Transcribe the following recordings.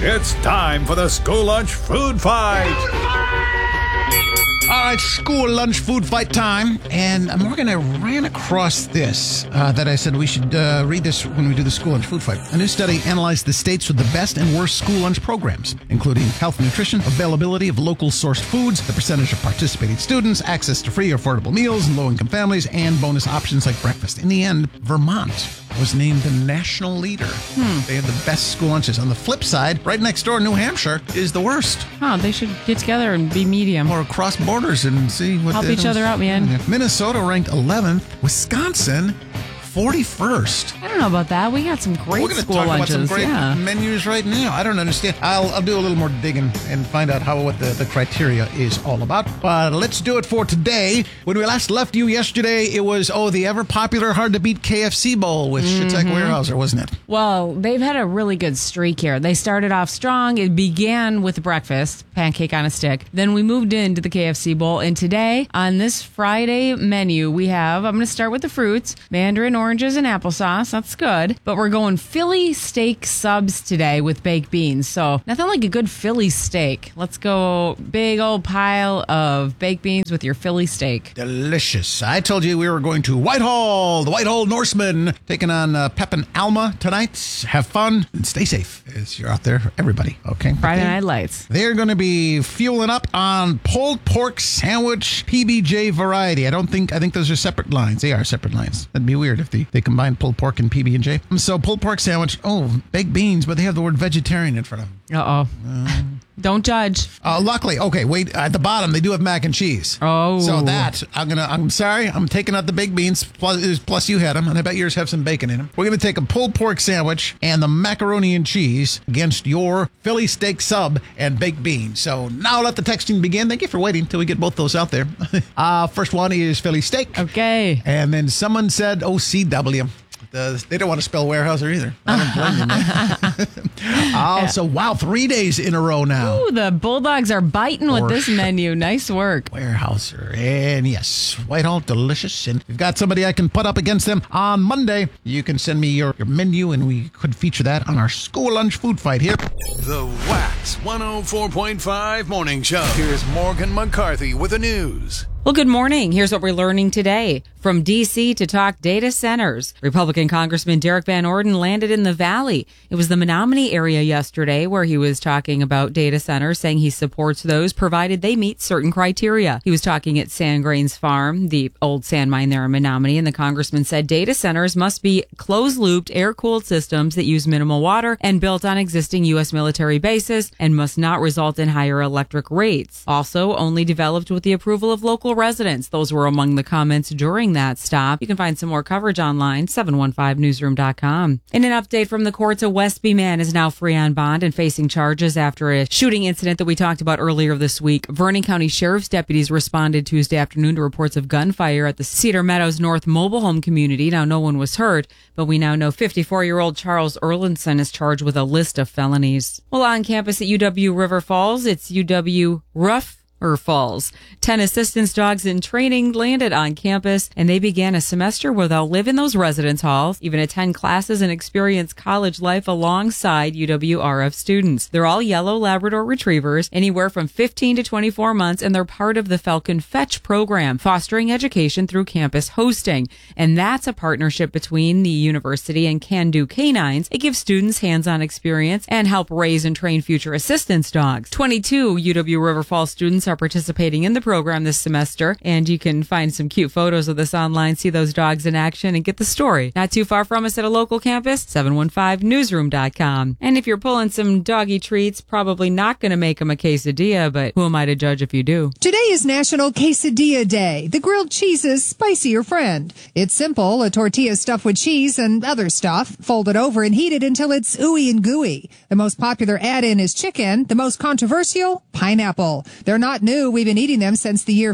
It's time for the school lunch food fight. All right, school lunch food fight time. And Morgan, I ran across this that I said we should read this when we do the school lunch food fight. A new study analyzed the states with the best and worst school lunch programs, including health and nutrition, availability of local sourced foods, the percentage of participating students, access to free or affordable meals in low-income families, and bonus options like breakfast. In the end, Vermont was named the national leader. They have the best school lunches. On the flip side, right next door, New Hampshire is the worst. Oh, they should get together and be medium. Or cross borders and see what help each other out, man. Minnesota ranked 11th. Wisconsin 41st. I don't know about that. We got some great We're going to school talk lunches. about some great menus right now. I don't understand. I'll do a little more digging and find out what the criteria is all about. But let's do it for today. When we last left you yesterday, it was, the ever-popular, hard-to-beat KFC Bowl with Shitek Weyerhaeuser, wasn't it? Well, they've had a really good streak here. They started off strong. It began with breakfast, pancake on a stick. Then we moved into the KFC Bowl. And today, on this Friday menu, we have, I'm going to start with the fruits, mandarin, oranges, and applesauce. That's good. But we're going Philly steak subs today with baked beans. So nothing like a good Philly steak. Let's go big old pile of baked beans with your Philly steak. Delicious. I told you we were going to Whitehall, the Whitehall Norsemen, taking on Pep and Alma tonight. Have fun and stay safe as you're out there, everybody. Okay. Friday Night Lights. They're going to be fueling up on pulled pork sandwich PB&J variety. I think those are separate lines. They are separate lines. That'd be weird if they combine pulled pork and PB&J. So pulled pork sandwich, baked beans, but they have the word vegetarian in front of them. Don't judge. Luckily, wait, at the bottom, they do have mac and cheese. Oh. So that, I'm sorry, I'm taking out the baked beans, plus you had them, and I bet yours have some bacon in them. We're going to take a pulled pork sandwich and the macaroni and cheese against your Philly steak sub and baked beans. So now let the texting begin. Thank you for waiting until we get both those out there. First one is Philly steak. Okay. And then someone said OCW. They don't want to spell Weyerhaeuser either. I don't blame them. So, wow, 3 days in a row now. Ooh, the Bulldogs are biting with this menu. Nice work. Weyerhaeuser. And yes, Whitehall, delicious. And we've got somebody I can put up against them on Monday. You can send me your menu, and we could feature that on our school lunch food fight here. The Wax 104.5 Morning Show. Here's Morgan McCarthy with the news. Well, good morning. Here's what we're learning today. From D.C. to talk data centers, Republican Congressman Derek Van Orden landed in the Valley. It was the Menominee area yesterday where he was talking about data centers, saying he supports those provided they meet certain criteria. He was talking at Sand Grains Farm, the old sand mine there in Menominee, and the congressman said data centers must be closed-looped, air-cooled systems that use minimal water and built on existing U.S. military bases and must not result in higher electric rates. Also, only developed with the approval of local residents. Those were among the comments during that stop. You can find some more coverage online, 715newsroom.com. In an update from the courts, a Westby man is now free on bond and facing charges after a shooting incident that we talked about earlier this week. Vernon County Sheriff's deputies responded Tuesday afternoon to reports of gunfire at the Cedar Meadows North mobile home community. Now, no one was hurt, but we now know 54-year-old Charles Erlinson is charged with a list of felonies. Well, on campus at UW River Falls, it's UW Rough Falls. 10 assistance dogs in training landed on campus, and they began a semester where they'll live in those residence halls, even attend classes and experience college life alongside UW-RF students. They're all yellow Labrador retrievers, anywhere from 15 to 24 months, and they're part of the Falcon Fetch program, fostering education through campus hosting. And that's a partnership between the university and Can Do Canines. It gives students hands-on experience and help raise and train future assistance dogs. 22 UW River Falls students are participating in the program this semester, and you can find some cute photos of this online, see those dogs in action, and get the story. Not too far from us at a local campus, 715newsroom.com. And if you're pulling some doggy treats, probably not going to make them a quesadilla, but who am I to judge if you do? Today is National Quesadilla Day, the grilled cheese's spicier friend. It's simple, a tortilla stuffed with cheese and other stuff, folded over and heated until it's ooey and gooey. The most popular add-in is chicken, the most controversial, pineapple. They're not new. We've been eating them since the year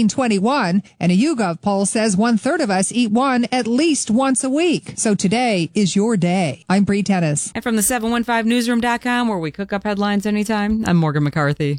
1521, and a YouGov poll says 1/3 of us eat one at least once a week. So today is your day. I'm Bree Tennis. And from the 715newsroom.com, where we cook up headlines anytime, I'm Morgan McCarthy.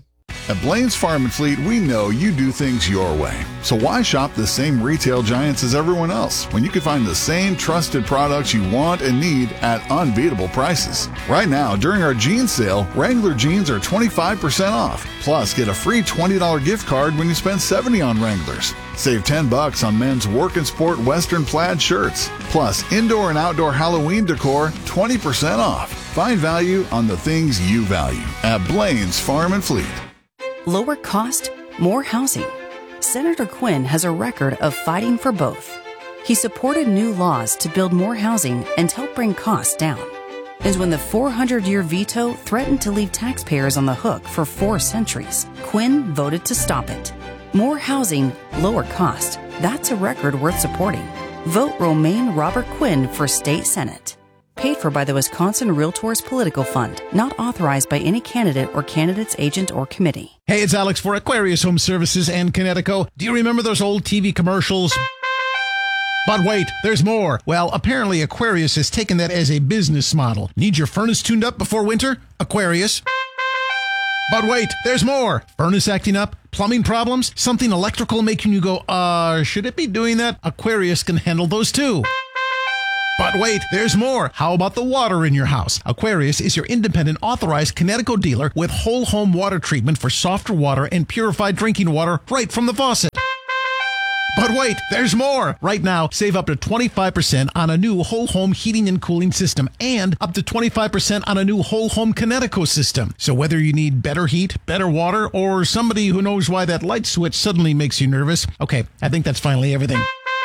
At Blaine's Farm and Fleet, we know you do things your way. So why shop the same retail giants as everyone else when you can find the same trusted products you want and need at unbeatable prices? Right now, during our jeans sale, Wrangler jeans are 25% off. Plus, get a free $20 gift card when you spend $70 on Wranglers. Save $10 on men's work and sport Western plaid shirts. Plus, indoor and outdoor Halloween decor, 20% off. Find value on the things you value at Blaine's Farm and Fleet. Lower cost, more housing. Senator Quinn has a record of fighting for both. He supported new laws to build more housing and help bring costs down. And when the 400-year veto threatened to leave taxpayers on the hook for 4 centuries, Quinn voted to stop it. More housing, lower cost. That's a record worth supporting. Vote Romaine Robert Quinn for State Senate. Paid for by the Wisconsin Realtors Political Fund. Not authorized by any candidate or candidate's agent or committee. Hey, it's Alex for Aquarius Home Services and Connecticut. Do you remember those old TV commercials? But wait, there's more. Well, apparently Aquarius has taken that as a business model. Need your furnace tuned up before winter? Aquarius. But wait, there's more. Furnace acting up? Plumbing problems? Something electrical making you go, should it be doing that? Aquarius can handle those too. But wait, there's more. How about the water in your house? Aquarius is your independent authorized Connecticut dealer with whole home water treatment for softer water and purified drinking water right from the faucet. But wait, there's more. Right now, save up to 25% on a new whole home heating and cooling system and up to 25% on a new whole home Connecticut system. So whether you need better heat, better water, or somebody who knows why that light switch suddenly makes you nervous, okay, I think that's finally everything.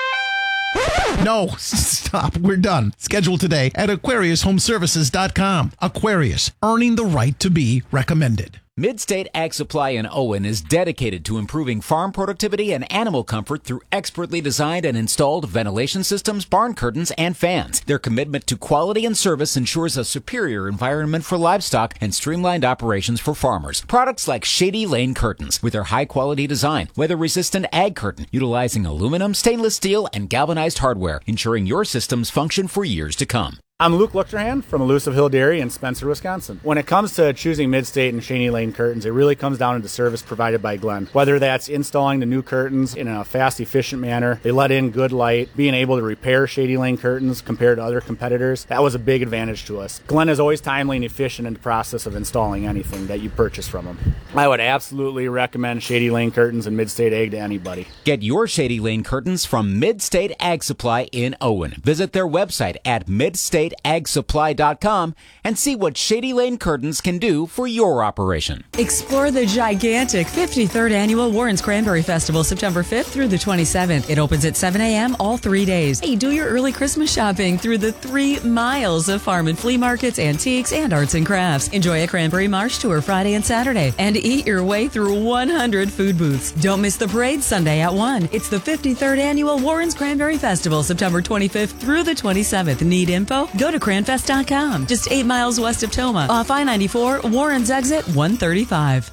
No, stop. We're done. Schedule today at AquariusHomeservices.com. Aquarius, earning the right to be recommended. Midstate Ag Supply in Owen is dedicated to improving farm productivity and animal comfort through expertly designed and installed ventilation systems, barn curtains, and fans. Their commitment to quality and service ensures a superior environment for livestock and streamlined operations for farmers. Products like Shady Lane Curtains with their high-quality design, weather-resistant ag curtain utilizing aluminum, stainless steel, and galvanized hardware, ensuring your systems function for years to come. I'm Luke Luchterhand from Elusive Hill Dairy in Spencer, Wisconsin. When it comes to choosing Midstate and Shady Lane curtains, it really comes down to the service provided by Glenn. Whether that's installing the new curtains in a fast, efficient manner, they let in good light, being able to repair Shady Lane curtains compared to other competitors, that was a big advantage to us. Glenn is always timely and efficient in the process of installing anything that you purchase from him. I would absolutely recommend Shady Lane curtains and Midstate Ag to anybody. Get your Shady Lane curtains from Midstate Ag Supply in Owen. Visit their website at midstateagsupply.com and see what Shady Lane curtains can do for your operation. Explore the gigantic 53rd Annual Warren's Cranberry Festival, September 5th through the 27th. It opens at 7 a.m. all 3 days. Hey, do your early Christmas shopping through the 3 miles of farm and flea markets, antiques, and arts and crafts. Enjoy a cranberry marsh tour Friday and Saturday, and eat your way through 100 food booths. Don't miss the parade Sunday at 1. It's the 53rd Annual Warren's Cranberry Festival, September 25th through the 27th. Need info? Go to cranfest.com. Just 8 miles west of Toma, off I-94, Warren's exit 135.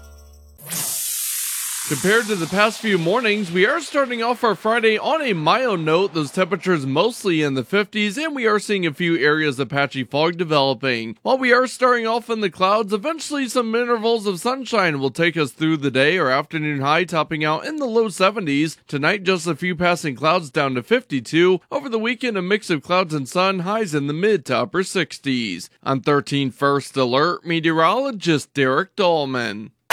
Compared to the past few mornings, we are starting off our Friday on a mild note. Those temperatures mostly in the 50s, and we are seeing a few areas of patchy fog developing. While we are starting off in the clouds, eventually some intervals of sunshine will take us through the day. Our afternoon high topping out in the low 70s. Tonight, just a few passing clouds down to 52. Over the weekend, a mix of clouds and sun, highs in the mid to upper 60s. On 13 First Alert, meteorologist Derek Dahlman.